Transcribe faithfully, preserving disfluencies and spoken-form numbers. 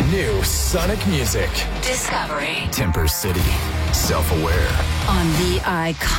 New Sonic music. Discovery. Temper City. Self-aware. On the icon.